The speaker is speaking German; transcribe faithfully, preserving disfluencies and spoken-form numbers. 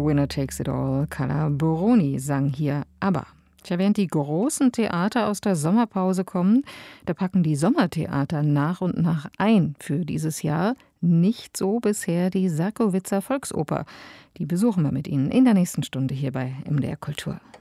The Winner Takes It All. Carla Bruni sang hier ABBA. Tja, während die großen Theater aus der Sommerpause kommen, da packen die Sommertheater nach und nach ein für dieses Jahr. Nicht so bisher die Sarkowitzer Volksoper. Die besuchen wir mit Ihnen in der nächsten Stunde hier bei M D R Kultur.